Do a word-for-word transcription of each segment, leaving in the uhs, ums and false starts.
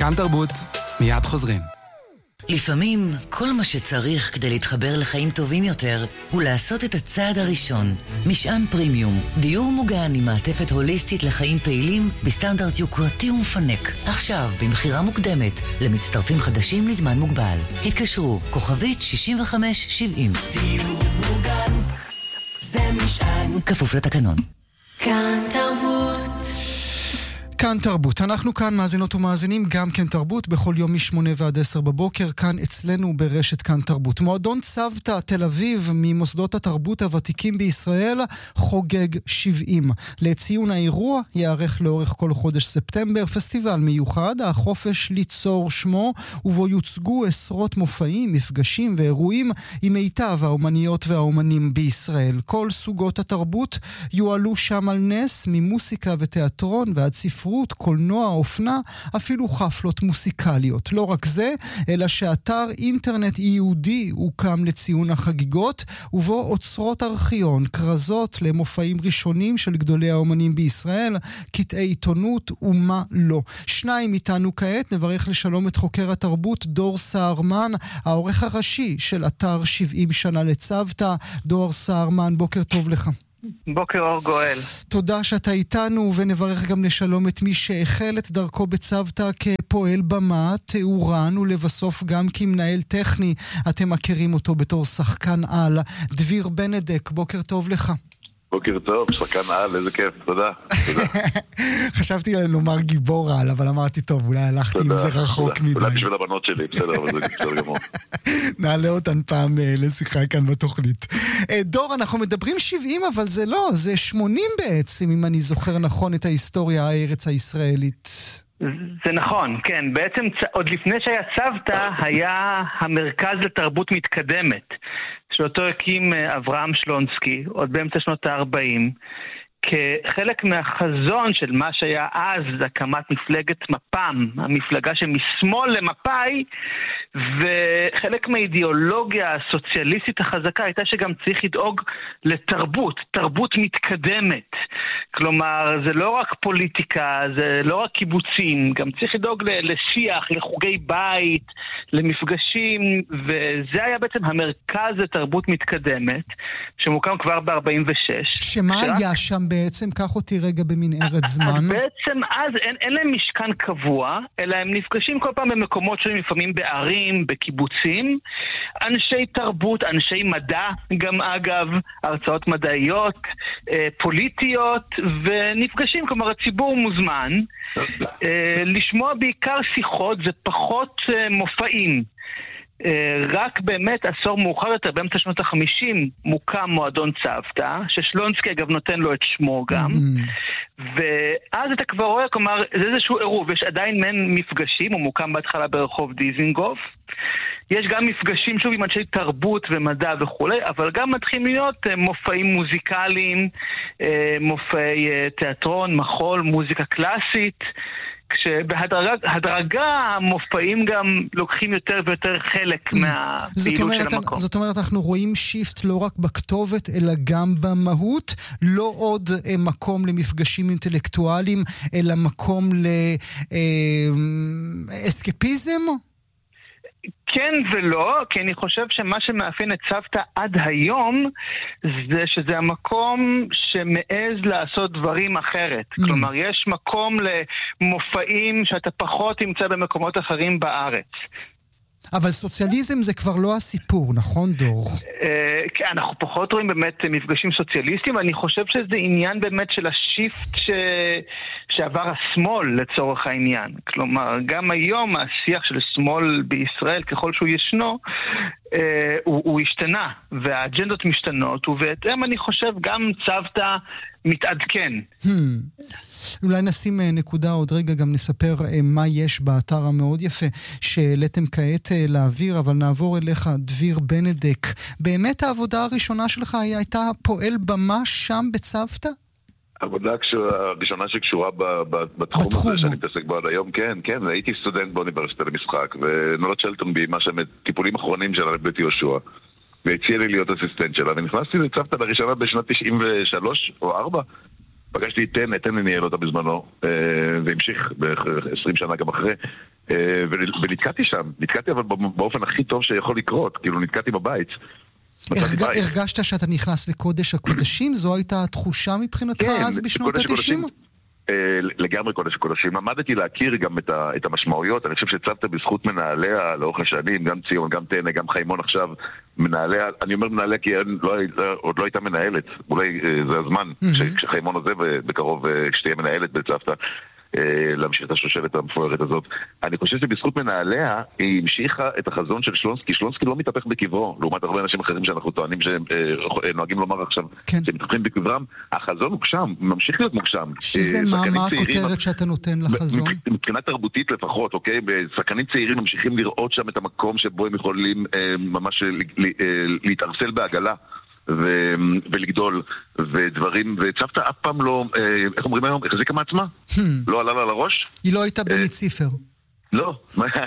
כאן תרבות, מיד חוזרים. לפעמים כל מה שצריך כדי להתחבר לחיים טובים יותר הוא לעשות את הצעד הראשון. משען פרימיום, דיור מוגן עם מעטפת הוליסטית לחיים פעילים בסטנדרט יוקרתי ומפנק. עכשיו במחירה מוקדמת למצטרפים חדשים לזמן מוגבל. התקשרו כוכבית שישים וחמש שבעים. דיור מוגן זה משען. כפוף לתקנון. כאן תרבות. כאן תרבות. אנחנו כאן מאזינות ומאזינים גם כן תרבות בכל יום משמונה ועד עשר בבוקר כאן אצלנו ברשת כאן תרבות. מועדון צוותא תל אביב ממוסדות התרבות הוותיקים בישראל חוגג שבעים. לציון האירוע יערך לאורך כל חודש ספטמבר פסטיבל מיוחד, החופש ליצור שמו, ובו יוצגו עשרות מופעים, מפגשים ואירועים עם מיטב האומניות והאומנים בישראל. כל סוגות התרבות יועלו שם על נס, ממוסיקה ותיאטרון ועד ספרות, קולנוע, אופנה, אפילו חפלות מוסיקליות. לא רק זה, אלא שאתר אינטרנט ייעודי הוקם לציון החגיגות, ובו אוצרות ארכיון, קרזות למופעים ראשונים של גדולי האומנים בישראל, קטעי עיתונות ומה לא. שניים איתנו כעת, נברך לשלום את חוקר התרבות דור סהרמן, העורך הראשי של אתר שבעים שנה לצוותא. דור סהרמן, בוקר טוב לך. בוקר אור גואל. תודה שאתה איתנו, ונברך גם לשלום את מי שהחל את דרכו בצוותא כפועל במה, תאורן, ולבסוף גם כמנהל טכני. אתם מכירים אותו בתור שחקן על. דביר בנדק, בוקר טוב לך. בוקר טוב, שחקן על, איזה כיף, תודה. חששתי לומר גיבור על, אבל אמרתי טוב, אולי הלכתי עם זה רחוק מדי. אולי בשביל הבנות שלי, בסדר, אבל זה בסדר גמור. נעלה אותן פעם לשיחה כאן בתוכנית. דור, אנחנו מדברים שבעים, אבל זה לא, זה שמונים בעצם, אם אני זוכר נכון את ההיסטוריה הארץ הישראלית. זה נכון, כן. בעצם עוד לפני שהיה צוותא, היה המרכז לתרבות מתקדמת, שאותו הקים אברהם שלונסקי, עוד באמצע שנות ה-ארבעים, כחלק מהחזון של מה שהיה אז הקמת מפלגת מפ"ם, המפלגה שמשמאל למפאי, וחלק מהאידיאולוגיה הסוציאליסטית החזקה הייתה שגם צריך לדאוג לתרבות, תרבות מתקדמת. כלומר, זה לא רק פוליטיקה, זה לא רק קיבוצים, גם צריך לדאוג לשיח, לחוגי בית, למפגשים, וזה היה בעצם המרכז לתרבות מתקדמת, שמוקם כבר ב-ארבעים ושש. שמה שרק... היה שם בעצם? קח אותי רגע במנהרת זמן. אז בעצם אז אין, אין להם משכן קבוע, אלא הם נפגשים כל פעם במקומות שהם לפעמים בערים, בקיבוצים, אנשי תרבות, אנשי מדע, גם אגב, הרצאות מדעיות, אה, פוליטיות, ונפגשים, כלומר הציבור מוזמן, אה, לשמוע בעיקר שיחות ופחות אה, מופעים. רק באמת עשור מאוחר יותר, באמצע שנות החמישים, מוקם מועדון צוותא, ששלונסקי אגב נותן לו את שמו גם, ואז אתה כבר רואה, כלומר, זה איזשהו עירוב, יש עדיין מעין מפגשים, הוא מוקם בהתחלה ברחוב דיזינגוף, יש גם מפגשים שוב עם אנשי תרבות ומדע וכו', אבל גם מתחילים להיות מופעים מוזיקליים, מופעי תיאטרון, מחול, מוזיקה קלאסית, כשבהדרגה המופעים גם לוקחים יותר ויותר חלק מהפעילות של המקום. זאת אומרת, אנחנו רואים שיפט לא רק בכתובת, אלא גם במהות, לא עוד מקום למפגשים אינטלקטואליים, אלא מקום לאסקפיזם? כן ולא, כי אני חושב שמה שמאפיין את צוותא עד היום זה שזה המקום שמעז לעשות דברים אחרת. Mm. כלומר, יש מקום למופעים שאתה פחות תמצא במקומות אחרים בארץ. אבל סוציאליזם זה כבר לא הסיפור, נכון דור? כן, אנחנו פחות רואים באמת מפגשים סוציאליסטיים, אני חושב שזה עניין באמת של השיפט ש... שעבר השמאל לצורך העניין. כלומר, גם היום השיח של שמאל בישראל, ככל שהוא ישנו, הוא, הוא השתנה, והאג'נדות משתנות, ובהתאם אני חושב גם צוותא מתעדכן. Hmm. אולי נשים נקודה עוד רגע, גם נספר מה יש באתר המאוד יפה שהעליתם כעת להעביר, אבל נעבור אליך, דביר בנדק. באמת העבודה הראשונה שלך הייתה פועל במה שם בצוותא? העבודה הראשונה שקשורה בתחום הזה שאני מתעסק בו עד היום, כן, כן, הייתי סטודנט באוניברסיטה למשחק, ונולד שלטון בי, מה שהם טיפולים אחרונים שלה לבית יהושע, והציע לי להיות אסיסטנט שלה, ונכנסתי לצוותא לראשונה בשנת תשעים ושלוש או ארבע, פגשתי את טנא, טנא ניהל אותה בזמנו, והמשיך ב-עשרים שנה גם אחרי, ונתקעתי שם, נתקעתי אבל באופן הכי טוב שיכול לקרות, כאילו נתקעתי בבית. הרגשת שאתה נכנס לקודש הקודשים? זו הייתה התחושה מבחינתך אז בשנות ה-תשעים? לגמרי קודש הקודשים. למדתי להכיר גם את המשמעויות. אני חושב שהצבת בזכות מנהליה לאורך השנים, גם ציון, גם טנא, גם חיימון עכשיו, מנהליה, אני אומר מנהליה כי עוד לא הייתה מנהלת. אולי זה הזמן כשחיימון עוזב בקרוב כשתהיה מנהלת בצוותא להמשיך את השושבת המפוארת הזאת. אני חושב שבזכות מנהליה היא המשיכה את החזון של שלונסקי. שלונסקי לא מתהפך בקברו, לעומת הרבה אנשים אחרים שאנחנו טוענים שהם נוהגים לומר עכשיו שהם מתהפכים בקברם. החזון מוגשם, ממשיך להיות מוגשם. שזה מה הכותרת שאתה נותן לחזון? מבחינה תרבותית לפחות, אוקיי? שחקנים צעירים ממשיכים לראות שם את המקום שבו הם יכולים ממש להתארסל בעגלה ו... ולגדול ודברים, וצוותא אף פעם לא, איך אומרים היום, החזיקה מעצמה? לא עלה לה לראש? היא לא הייתה בני ציפר. לא.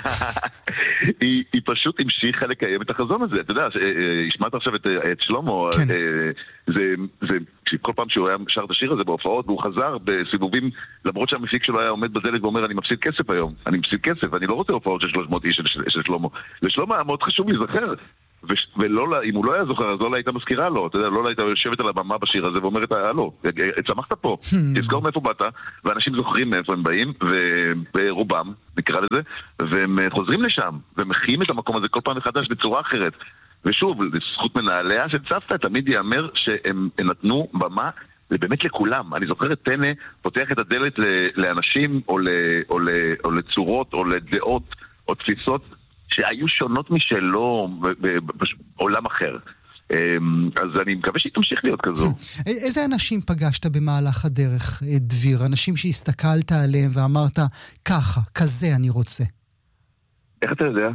היא, היא פשוט המשיכה לקיים את החזון הזה. אתה יודע, השמעת עכשיו את, את שלמה, כן. זה, זה, כל פעם שהוא היה שר את השיר הזה בהופעות, והוא חזר בסיבובים, למרות שהמפיק שלו היה עומד בדלת ואומר, אני מפסיד כסף היום, אני מפסיד כסף, אני לא רוצה הופעות של שלוש מאות איש של, של שלמה. לשלמה היה מאוד חשוב להיזכר. ולא, אם הוא לא היה זוכר, אז לא הייתה מזכירה לו, אתה יודע, לא הייתה יושבת על הבמה בשיר הזה ואומרת, הלו, צמחת פה, תזכור מאיפה באת, ואנשים זוכרים מאיפה הם באים, וברובם, נקרא לזה, והם חוזרים לשם, ומחיים את המקום הזה כל פעם מחדש בצורה אחרת. ושוב, לזכות מנהליה של צוותא, תמיד יאמר שהם נתנו במה באמת לכולם. אני זוכר את טנא פותח את הדלת לאנשים, או, ל, או, ל, או לצורות, או לדעות, או תפיסות, שהיו שונות משלו בעולם אחר. אז אני מקווה שהיא תמשיך להיות כזו. איזה אנשים פגשת במהלך הדרך, דביר? אנשים שהסתכלת עליהם ואמרת, ככה, כזה אני רוצה. איך אתה יודע?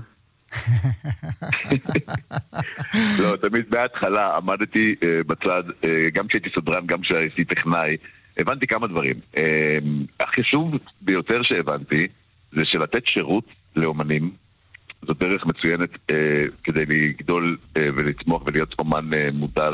לא, תמיד בהתחלה עמדתי בצד, גם כשהייתי סדרן, גם כשהייתי טכנאי, הבנתי כמה דברים. החשוב ביותר שהבנתי, זה שלתת שירות לאומנים, זאת דרך מצוינת אה, כדי לגדול אה, ולצמוח ולהיות אומן אה, מודע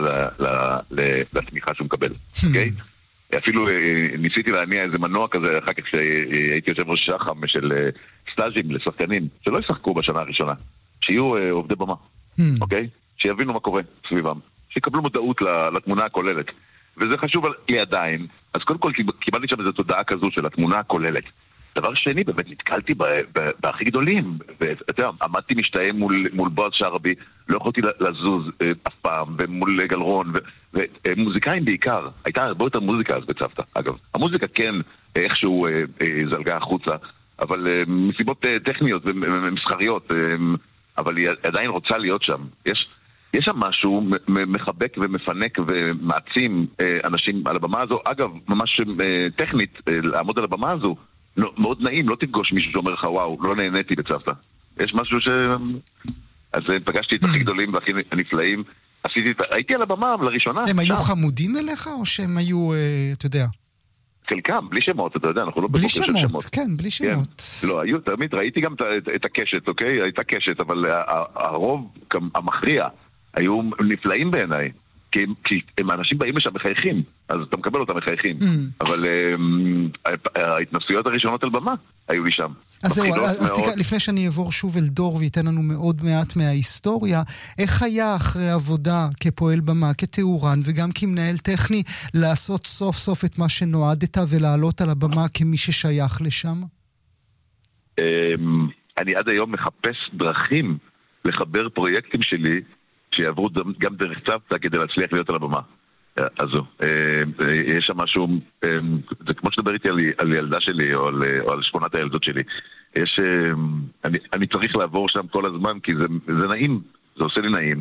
לתמיכה שהוא מקבל. אוקיי? אפילו אה, ניסיתי להניע איזה מנוע כזה אחר כך שהייתי יושב ראש שחם של אה, סטאז'ים לשחקנים, שלא ישחקו בשנה הראשונה, שיהיו אה, עובדי במה. אוקיי? שיבינו מה קורה סביבם. שיקבלו מודעות לתמונה הכוללת. וזה חשוב לי עדיין. אז קודם כל קיבלתי שם איזו תודעה כזו של התמונה הכוללת. דבר שני, באמת נתקלתי בהכי גדולים, ואתה יודע, עמדתי משתאה מול, מול בועז שרעבי, לא יכולתי לזוז אף פעם, ומול גלרון, ומוזיקאים בעיקר, הייתה הרבה יותר מוזיקה אז בצוותא, אגב. המוזיקה כן איכשהו זלגה החוצה, אבל מסיבות טכניות ומסחריות, אבל היא עדיין רוצה להיות שם. יש, יש שם משהו מחבק ומפנק ומעצים אנשים על הבמה הזו, אגב, ממש טכנית, לעמוד על הבמה הזו, לא, מאוד נעים, לא תפגוש מישהו שאומר לך, וואו, לא נהניתי בצוותא. יש משהו ש... אז פגשתי את הכי גדולים והכי נפלאים. עשיתי את... הייתי על הבמה לראשונה. הם היו חמודים אליך, או שהם היו, אתה יודע? חלקם, בלי שמות, אתה יודע, אנחנו לא בלי שמות, כן, בלי שמות. לא, היו, תמיד ראיתי גם את הקשת, אוקיי? הייתה קשת, אבל הרוב המכריע היו נפלאים בעיניי. כי, כי הם האנשים באים לשם מחייכים, אז אתה מקבל אותם מחייכים. Mm. אבל um, ההתנסויות הראשונות על במה היו לי שם. אז זהו, אז תקרא, לפני שאני אעבור שוב אל דור וייתן לנו מאוד מעט מההיסטוריה, איך היה אחרי עבודה כפועל במה, כתאורן וגם כמנהל טכני, לעשות סוף סוף את מה שנועדת ולעלות על הבמה כמי ששייך לשם? Um, אני עד היום מחפש דרכים לחבר פרויקטים שלי שיעברו גם דרך צוותא כדי להצליח להיות על הבמה. אז יש שם משהו, זה כמו שדבר איתי על ילדה שלי או על, או על שמונת הילדות שלי. יש, אני, אני צריך לעבור שם כל הזמן כי זה, זה נעים, זה עושה לי נעים.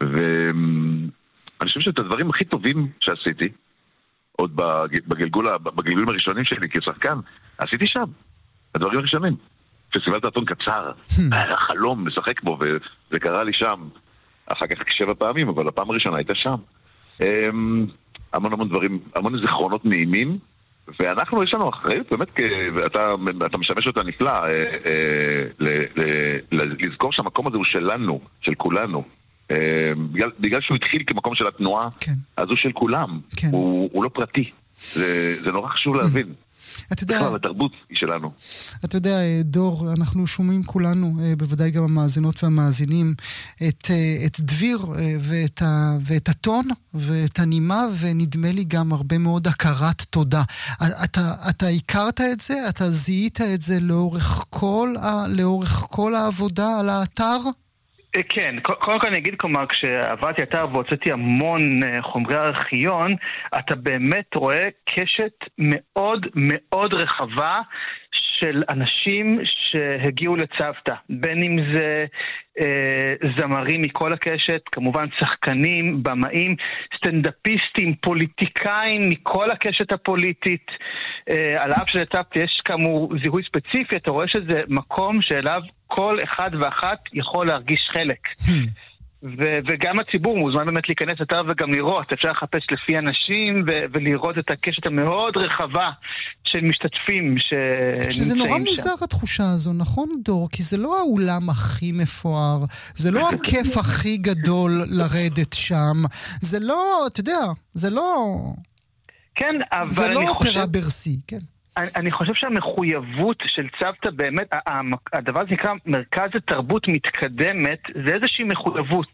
ואני חושב שאת הדברים הכי טובים שעשיתי, עוד בגלגול, בגלגולים הראשונים שלי כשחקן, עשיתי שם. הדברים הראשונים. פסטיבל תיאטרון קצר, היה חלום לשחק בו וזה קרה לי שם. אחר כך שבע פעמים, אבל הפעם הראשונה הייתה שם. המון המון דברים, המון זיכרונות נעימים, ואנחנו, יש לנו אחריות, באמת, אתה, אתה משמש אותה נפלא, לזכור שהמקום הזה הוא שלנו, של כולנו. בגלל, בגלל שהוא התחיל כמקום של התנועה, אז הוא של כולם, הוא, הוא לא פרטי. זה, זה נורא חשוב להבין. אתה יודע, בכלל, התרבות היא שלנו. אתה יודע, דור, אנחנו שומעים כולנו, בוודאי גם המאזינות והמאזינים, את, את דביר ואת, ה, ואת הטון ואת הנימה, ונדמה לי גם הרבה מאוד הכרת תודה. אתה, אתה הכרת את זה? אתה זיהית את זה לאורך כל, לאורך כל העבודה על האתר? כן, קודם כל אני אגיד, כלומר, כשעבדתי אתר והוצאתי המון חומרי ארכיון, אתה באמת רואה קשת מאוד מאוד רחבה של אנשים שהגיעו לצוותא, בין אם זה אה, זמרים מכל הקשת, כמובן שחקנים, במאים, סטנדאפיסטים, פוליטיקאים מכל הקשת הפוליטית. אה, על אף שלצוותא יש כאמור זיהוי ספציפי, אתה רואה שזה מקום שאליו כל אחד ואחת יכול להרגיש חלק. ו- וגם הציבור מוזמן באמת להיכנס אתר וגם לראות, אפשר לחפש לפי אנשים ו- ולראות את הקשת המאוד רחבה של משתתפים שנמצאים שם. שזה נורא מוזר התחושה הזו, נכון דור? כי זה לא האולם הכי מפואר, זה לא הכיף הכי גדול לרדת שם, זה לא, אתה יודע, זה לא... כן, אבל זה לא חושב... אופרה ברסי, כן. אני חושב שהמחויבות של צוותא באמת, הדבר הזה נקרא מרכז התרבות מתקדמת, זה איזושהי מחויבות.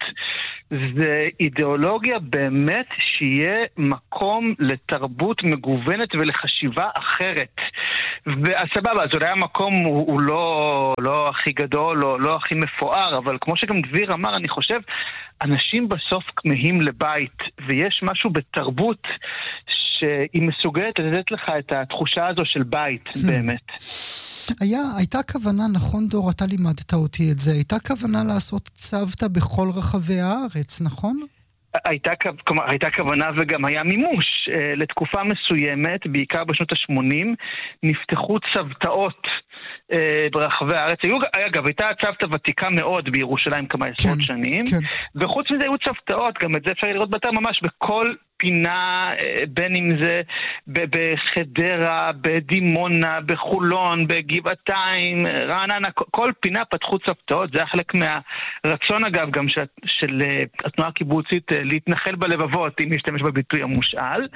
זה אידיאולוגיה באמת שיהיה מקום לתרבות מגוונת ולחשיבה אחרת. והסבבה, אז אולי המקום הוא, הוא לא, לא הכי גדול, לא, לא הכי מפואר, אבל כמו שגם דביר אמר, אני חושב, אנשים בסוף כמהים לבית, ויש משהו בתרבות שהיא מסוגלת לתת לך את התחושה הזו של בית, באמת. היה, הייתה כוונה, נכון דור, אתה לימדת אותי את זה, הייתה כוונה לעשות צוותא בכל רחבי הארץ, נכון? הייתה, כלומר, הייתה כוונה וגם היה מימוש. לתקופה מסוימת, בעיקר בשנות ה-שמונים, נפתחו צוותאות ברחבי הארץ. אגב, הייתה צוותא ותיקה מאוד בירושלים כמה עשרות שנים, וחוץ מזה היו צוותאות, גם את זה אפשר לראות באתר ממש בכל פינה, בין אם זה בחדרה, בדימונה, בחולון, בגבעתיים, רעננה, כל פינה פתחו צוותאות. זה היה חלק מהרצון אגב גם של, של התנועה הקיבוצית להתנחל בלבבות, אם להשתמש בביטוי המושאל.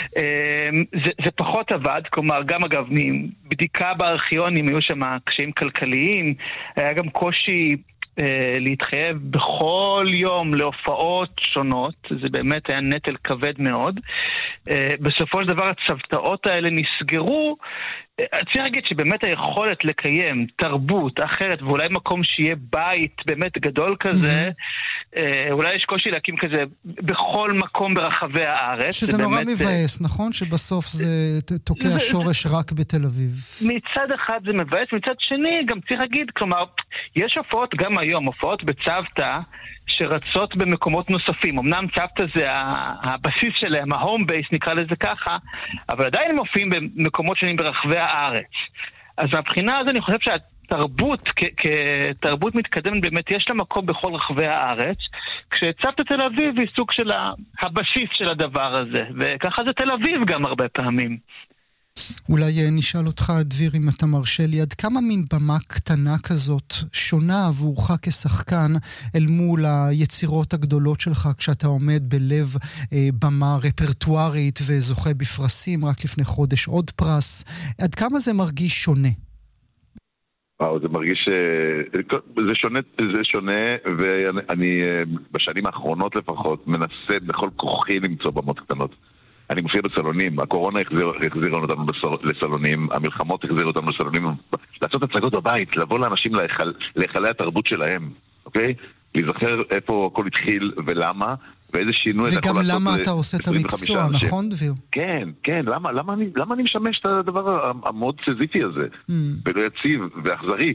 זה, זה פחות עבד, כלומר גם אגב מבדיקה בארכיונים היו שם קשיים כלכליים, היה גם קושי להתחייב בכל יום להופעות שונות, זה באמת היה נטל כבד מאוד. בסופו של דבר הצוותאות האלה נסגרו. צריך להגיד שבאמת היכולת לקיים תרבות אחרת, ואולי מקום שיהיה בית באמת גדול כזה, אולי יש קושי להקים כזה בכל מקום ברחבי הארץ. שזה נורא מבאס, נכון? שבסוף זה תוקע שורש רק בתל אביב. מצד אחד זה מבאס, מצד שני גם צריך להגיד, כלומר, יש הופעות גם היום, הופעות בצוותא, שרצות במקומות נוספים. אמנם צוותא זה הבסיס שלהם, ההום בייס נקרא לזה ככה, אבל עדיין הם מופיעים במקומות שונים ברחבי הארץ. אז מהבחינה הזו אני חושב שהתרבות, כתרבות מתקדמת באמת יש לה מקום בכל רחבי הארץ, כשצוותא תל אביב היא סוג של הבסיס של הדבר הזה, וככה זה תל אביב גם הרבה פעמים. אולי נשאל אותך, דביר, אם אתה מרשה לי, עד כמה מין במה קטנה כזאת שונה עבורך כשחקן אל מול היצירות הגדולות שלך כשאתה עומד בלב אה, במה רפרטוארית וזוכה בפרסים, רק לפני חודש עוד פרס, עד כמה זה מרגיש שונה? וואו, זה מרגיש, זה שונה, זה שונה, ואני בשנים האחרונות לפחות מנסה בכל כוחי למצוא במות קטנות. אני מופיע בסלונים, הקורונה החזירה אותנו לסלונים, המלחמות החזירה אותנו לסלונים, לעשות הצגות בבית, לבוא לאנשים להיכלי התרבות שלהם, אוקיי? להיזכר איפה הכל התחיל ולמה, ואיזה שינוי... וגם למה אתה עושה את המקצוע, נכון דביר? כן, כן, למה, למה אני, למה אני משמש את הדבר המאוד סזיפי הזה, ולא יציב ואכזרי,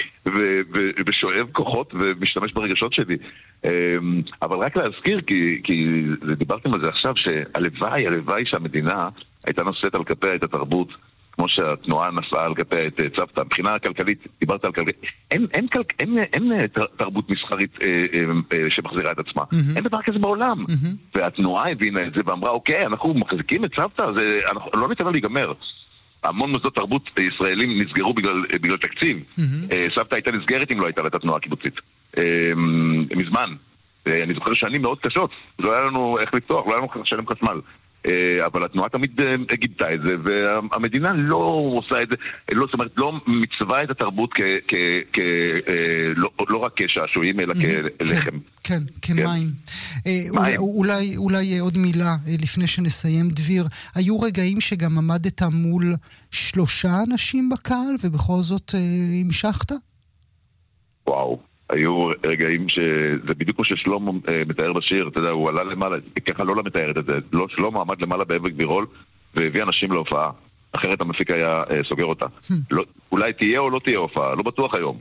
ושואב כוחות ומשתמש ברגשות שלי. אבל רק להזכיר, כי דיברתם על זה עכשיו, שהלוואי, הלוואי שהמדינה הייתה נושאת על כפיה את התרבות, כמו שהתנועה נשאה על כפיה את צוותא. מבחינה הכלכלית, דיברת על כלכלית, אין, אין, אין, אין, אין תרבות מסחרית אה, אה, שמחזירה את עצמה. Mm-hmm. אין דבר כזה בעולם. Mm-hmm. והתנועה הבינה את זה ואמרה, אוקיי, אנחנו מחזיקים את צוותא, זה, אנחנו לא ניתן לה להיגמר. המון מוסדות תרבות ישראלים נסגרו בגלל, בגלל תקציב. Mm-hmm. אה, צוותא הייתה נסגרת אם לא הייתה לה את התנועה הקיבוצית. אה, מזמן. אה, אני זוכר שנים מאוד קשות. לא היה לנו איך לפתוח, לא היה לנו לשלם חשמל. אבל התנועה תמיד גיבתה את זה, והמדינה לא עושה את זה, לא, זאת אומרת, לא מצווה את התרבות כ, כ, לא, לא רק כשעשועים, אלא כלחם. כן, כמים. אולי, אולי עוד מילה לפני שנסיים, דביר. היו רגעים שגם עמדת מול שלושה אנשים בקהל, ובכל זאת המשכת? וואו. היו רגעים שזה בדיוק כמו ששלמה מתאר בשיר, אתה יודע, הוא עלה למעלה, ככה לא למתארת את זה, לא שלמה עמד למעלה באבק בירול והביא אנשים להופעה, אחרת המפיק היה סוגר אותה. לא, אולי תהיה או לא תהיה הופעה, לא בטוח היום.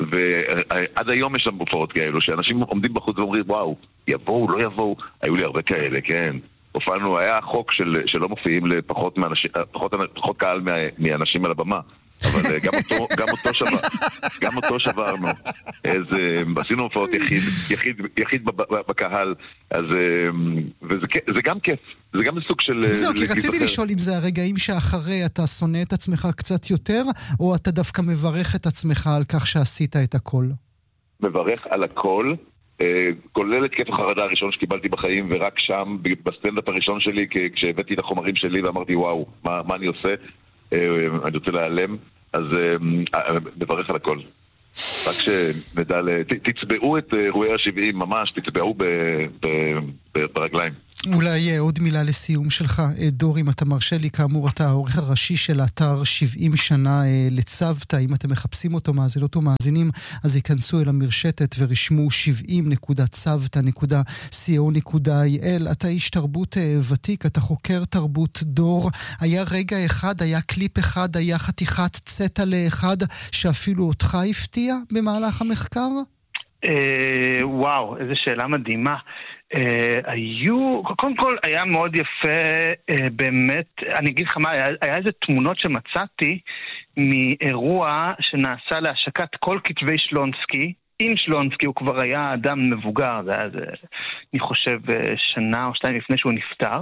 ועד היום יש שם הופעות כאלו, שאנשים עומדים בחוץ ואומרים, וואו, יבואו, לא יבואו, היו לי הרבה כאלה, כן. הופענו, היה חוק של, שלא מופיעים לפחות מאנשים, פחות, פחות קהל מאנשים על הבמה. אבל גם אותו, גם אותו שבר, גם אותו שברנו. אז עשינו הופעות יחיד, יחיד, יחיד בקהל, אז וזה זה גם כיף, זה גם סוג של... זהו, כי רציתי לשאול אם זה הרגעים שאחרי אתה שונא את עצמך קצת יותר, או אתה דווקא מברך את עצמך על כך שעשית את הכל? מברך על הכל, כולל את כיף החרדה הראשון שקיבלתי בחיים, ורק שם, בסטנדאפ הראשון שלי, כשהבאתי את החומרים שלי ואמרתי, וואו, מה, מה אני עושה? אני רוצה להיעלם, אז מברך על הכל. רק שנדע, תצבעו את אירועי ה-שבעים, ממש, תצבעו ברגליים. אולי עוד מילה לסיום שלך, דור, אם אתה מרשה לי, כאמור, אתה העורך הראשי של אתר שבעים שנה לצוותא. אם אתם מחפשים אותו, מאזינות ומאזינים, אז ייכנסו אל המרשתת ורשמו שבעים נקודה צוותא נקודה סי או נקודה איי אל. אתה איש תרבות ותיק, אתה חוקר תרבות דור. היה רגע אחד, היה קליפ אחד, היה חתיכת צטע לאחד, שאפילו אותך הפתיע במהלך המחקר? וואו, איזו שאלה מדהימה. Uh, היו, קודם כל היה מאוד יפה, uh, באמת, אני אגיד לך מה, היה, היה איזה תמונות שמצאתי מאירוע שנעשה להשקת כל כתבי שלונסקי. עם שלונסקי הוא כבר היה אדם מבוגר, זה היה, זה, אני חושב, שנה או שתיים לפני שהוא נפטר,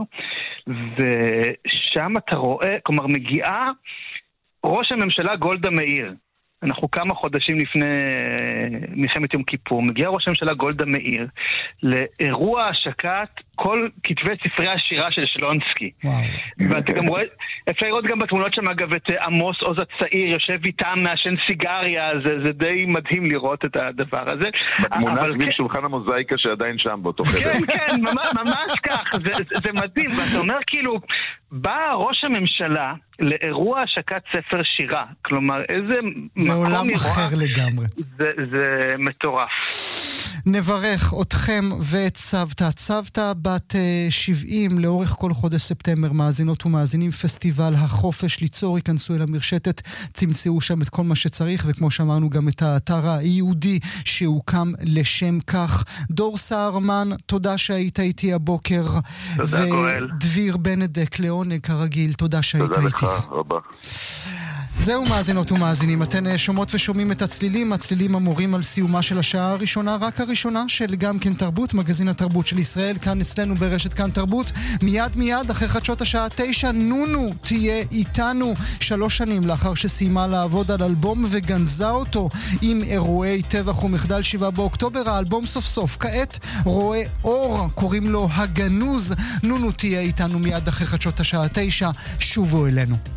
ושם אתה רואה, כלומר מגיעה ראש הממשלה גולדה מאיר, אנחנו כמה חודשים לפני מלחמת יום כיפור, מגיע ראש הממשלה גולדה מאיר לאירוע השקת כל כתבי ספרי השירה של שלונסקי. ואתה גם רואה, אפשר לראות גם בתמונות שם אגב את עמוס עוז הצעיר יושב איתם מעשן סיגריה, זה, זה די מדהים לראות את הדבר הזה. בתמונה סביב שולחן המוזאיקה שעדיין שם באותו חדר. כן, כן, ממש, ממש כך, זה, זה מדהים, ואתה אומר כאילו, בא ראש הממשלה לאירוע השקת ספר שירה, כלומר איזה זה עולם אחר לגמרי. זה, זה מטורף. נברך אתכם ואת צוותא. צוותא בת שבעים לאורך כל חודש ספטמבר, מאזינות ומאזינים, פסטיבל החופש ליצור, ייכנסו אל המרשתת, תמצאו שם את כל מה שצריך, וכמו שאמרנו גם את האתר היהודי שהוקם לשם כך. דור סהרמן, תודה שהיית איתי הבוקר. תודה גואל. ודביר בנדק לעונג כרגיל, תודה שהיית איתי. תודה לך רבה. זהו מאזינות ומאזינים, אתן שומעות ושומעים את הצלילים, הצלילים אמורים על סיומה של השעה הראשונה, רק הראשונה של גם כן תרבות, מגזין התרבות של ישראל, כאן אצלנו ברשת כאן תרבות. מיד מיד אחרי חדשות השעה תשע, נונו תהיה איתנו, שלוש שנים לאחר שסיימה לעבוד על אלבום וגנזה אותו עם אירועי טבח ומחדל שבעה באוקטובר. האלבום סוף סוף כעת רואה אור, קוראים לו הגנוז. נונו תהיה איתנו מיד אחרי חדשות השעה תשע, שובו אלינו.